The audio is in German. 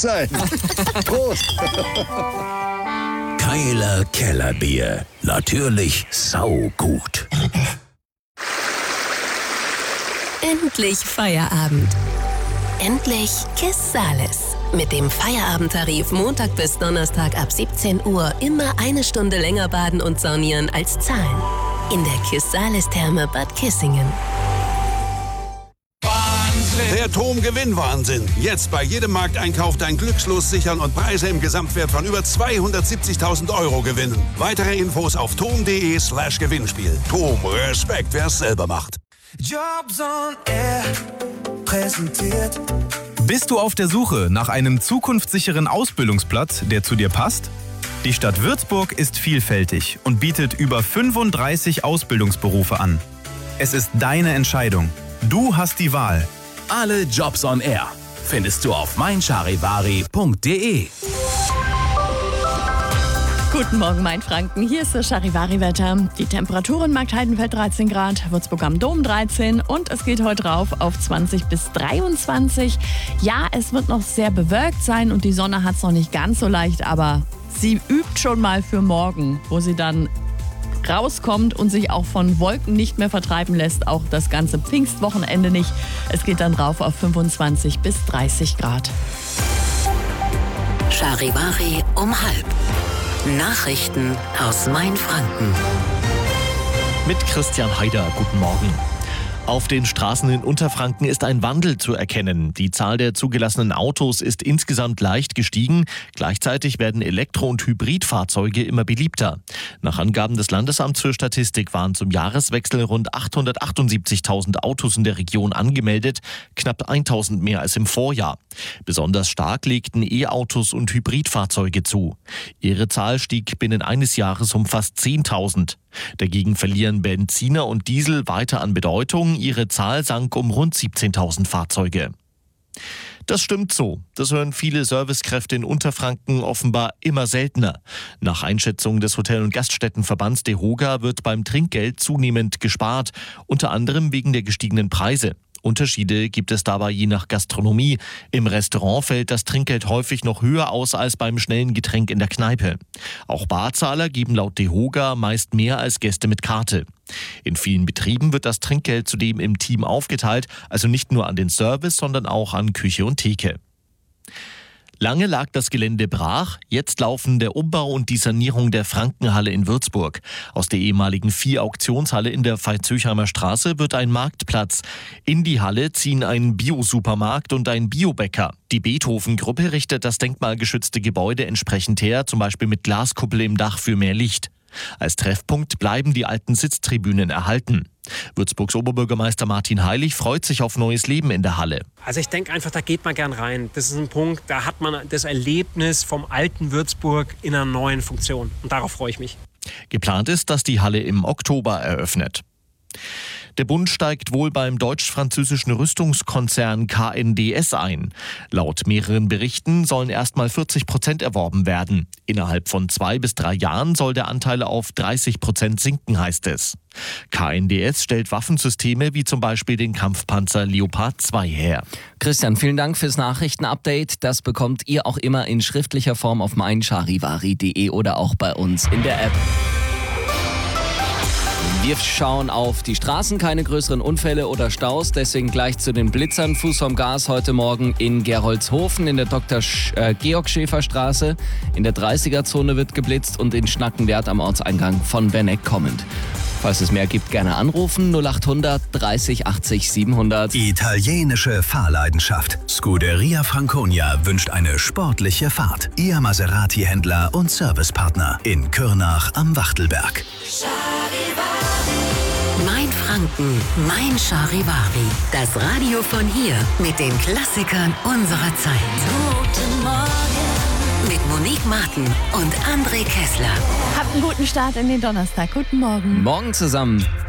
sein. Prost. Keiler Kellerbier. Natürlich saugut. Endlich Feierabend. Endlich KISS Sales. Mit dem Feierabendtarif Montag bis Donnerstag ab 17 Uhr immer eine Stunde länger baden und saunieren als zahlen. In der KISS Sales Therme Bad Kissingen. Der TOM-Gewinnwahnsinn. Jetzt bei jedem Markteinkauf dein Glückslos sichern und Preise im Gesamtwert von über 270.000 Euro gewinnen. Weitere Infos auf tom.de/Gewinnspiel. TOM, Respekt, wer es selber macht. Jobs on Air präsentiert. Bist du auf der Suche nach einem zukunftssicheren Ausbildungsplatz, der zu dir passt? Die Stadt Würzburg ist vielfältig und bietet über 35 Ausbildungsberufe an. Es ist deine Entscheidung. Du hast die Wahl. Alle Jobs on Air findest du auf meincharivari.de. Guten Morgen, Mainfranken. Hier ist das Charivari-Wetter. Die Temperaturen: Markt Heidenfeld 13 Grad, Würzburg am Dom 13 und es geht heute rauf auf 20 bis 23. Ja, es wird noch sehr bewölkt sein und die Sonne hat es noch nicht ganz so leicht, aber sie übt schon mal für morgen, wo sie dann rauskommt und sich auch von Wolken nicht mehr vertreiben lässt. Auch das ganze Pfingstwochenende nicht. Es geht dann rauf auf 25 bis 30 Grad. Charivari um halb. Nachrichten aus Mainfranken. Mit Christian Haider, guten Morgen. Auf den Straßen in Unterfranken ist ein Wandel zu erkennen. Die Zahl der zugelassenen Autos ist insgesamt leicht gestiegen. Gleichzeitig werden Elektro- und Hybridfahrzeuge immer beliebter. Nach Angaben des Landesamts für Statistik waren zum Jahreswechsel rund 878.000 Autos in der Region angemeldet, knapp 1.000 mehr als im Vorjahr. Besonders stark legten E-Autos und Hybridfahrzeuge zu. Ihre Zahl stieg binnen eines Jahres um fast 10.000. Dagegen verlieren Benziner und Diesel weiter an Bedeutung. Ihre Zahl sank um rund 17.000 Fahrzeuge. Das stimmt so. Das hören viele Servicekräfte in Unterfranken offenbar immer seltener. Nach Einschätzung des Hotel- und Gaststättenverbands DEHOGA wird beim Trinkgeld zunehmend gespart, unter anderem wegen der gestiegenen Preise. Unterschiede gibt es dabei je nach Gastronomie. Im Restaurant fällt das Trinkgeld häufig noch höher aus als beim schnellen Getränk in der Kneipe. Auch Barzahler geben laut DEHOGA meist mehr als Gäste mit Karte. In vielen Betrieben wird das Trinkgeld zudem im Team aufgeteilt, also nicht nur an den Service, sondern auch an Küche und Theke. Lange lag das Gelände brach, jetzt laufen der Umbau und die Sanierung der Frankenhalle in Würzburg. Aus der ehemaligen Vieh-Auktionshalle in der Veitshöchheimer Straße wird ein Marktplatz. In die Halle ziehen ein Bio-Supermarkt und ein Biobäcker. Die Beethoven-Gruppe richtet das denkmalgeschützte Gebäude entsprechend her, zum Beispiel mit Glaskuppel im Dach für mehr Licht. Als Treffpunkt bleiben die alten Sitztribünen erhalten. Würzburgs Oberbürgermeister Martin Heilig freut sich auf neues Leben in der Halle. Also ich denke einfach, da geht man gern rein. Das ist ein Punkt, da hat man das Erlebnis vom alten Würzburg in einer neuen Funktion. Und darauf freue ich mich. Geplant ist, dass die Halle im Oktober eröffnet. Der Bund steigt wohl beim deutsch-französischen Rüstungskonzern KNDS ein. Laut mehreren Berichten sollen erstmal 40% erworben werden. Innerhalb von 2 bis 3 Jahren soll der Anteil auf 30% sinken, heißt es. KNDS stellt Waffensysteme wie zum Beispiel den Kampfpanzer Leopard 2 her. Christian, vielen Dank fürs Nachrichtenupdate. Das bekommt ihr auch immer in schriftlicher Form auf meincharivari.de oder auch bei uns in der App. Wir schauen auf die Straßen, keine größeren Unfälle oder Staus, deswegen gleich zu den Blitzern. Fuß vom Gas heute Morgen in Gerolzhofen in der Dr. Georg Schäfer Straße. In der 30er-Zone wird geblitzt und in Schnackenwerth am Ortseingang von Berneck kommend. Falls es mehr gibt, gerne anrufen 0800 30 80 700. Italienische Fahrleidenschaft. Scuderia Franconia wünscht eine sportliche Fahrt. Ihr Maserati-Händler und Servicepartner in Kürnach am Wachtelberg. Mainfranken, mein Charivari. Das Radio von hier mit den Klassikern unserer Zeit. Guten Morgen. Mit Monique Martin und André Kessler. Habt einen guten Start in den Donnerstag. Guten Morgen. Morgen zusammen.